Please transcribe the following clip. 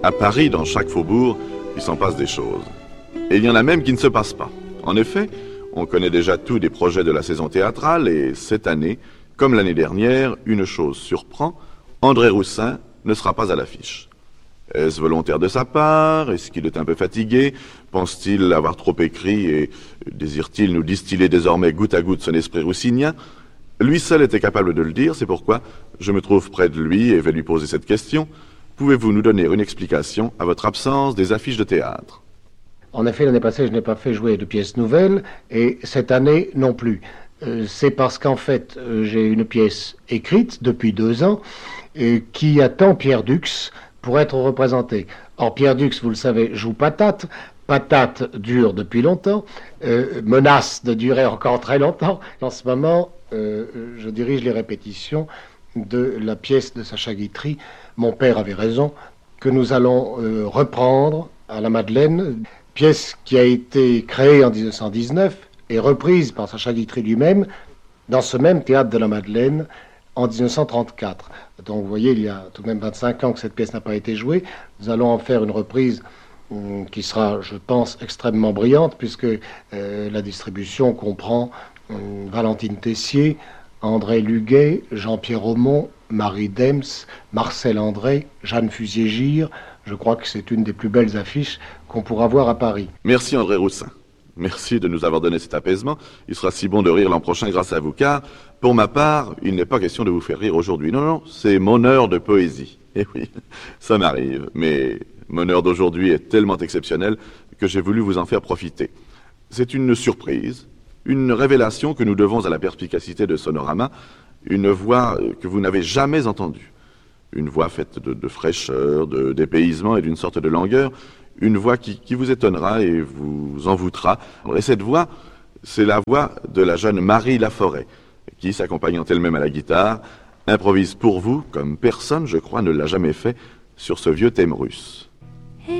À Paris, dans chaque faubourg, il s'en passe des choses. Et il y en a même qui ne se passent pas. En effet, on connaît déjà tout des projets de la saison théâtrale et cette année, comme l'année dernière, une chose surprend, André Roussin ne sera pas à l'affiche. Est-ce volontaire de sa part? Est-ce qu'il est un peu fatigué? Pense-t-il avoir trop écrit et désire-t-il nous distiller désormais goutte à goutte son esprit roussinien? Lui seul était capable de le dire, c'est pourquoi je me trouve près de lui et vais lui poser cette question. Pouvez-vous nous donner une explication à votre absence des affiches de théâtre? En effet, l'année passée, je n'ai pas fait jouer de pièces nouvelles et cette année non plus. C'est parce qu'en fait, j'ai une pièce écrite depuis 2 ans qui attend Pierre Dux pour être représentée. Or, Pierre Dux, vous le savez, joue Patate. Patate dure depuis longtemps, menace de durer encore très longtemps. En ce moment, je dirige les répétitions de la pièce de Sacha Guitry, Mon père avait raison, que nous allons reprendre à la Madeleine, pièce qui a été créée en 1919 et reprise par Sacha Guitry lui-même dans ce même théâtre de la Madeleine en 1934. Donc vous voyez, il y a tout de même 25 ans que cette pièce n'a pas été jouée. Nous allons en faire une reprise qui sera, je pense, extrêmement brillante, puisque la distribution comprend Valentine Tessier, André Luguet, Jean-Pierre Aumont, Marie Dems, Marcel André, Jeanne Fusier-Gire. Je crois que c'est une des plus belles affiches qu'on pourra voir à Paris. Merci André Roussin. Merci de nous avoir donné cet apaisement. Il sera si bon de rire l'an prochain grâce à vous, car, pour ma part, il n'est pas question de vous faire rire aujourd'hui. Non, non, c'est mon heure de poésie. Eh oui, ça m'arrive, mais mon heure d'aujourd'hui est tellement exceptionnelle que j'ai voulu vous en faire profiter. C'est une surprise, une révélation que nous devons à la perspicacité de Sonorama, une voix que vous n'avez jamais entendue. Une voix faite de fraîcheur, de dépaysement et d'une sorte de langueur, une voix qui vous étonnera et vous envoûtera. Et cette voix, c'est la voix de la jeune Marie Laforêt, qui, s'accompagnant elle-même à la guitare, improvise pour vous, comme personne, je crois, ne l'a jamais fait, sur ce vieux thème russe.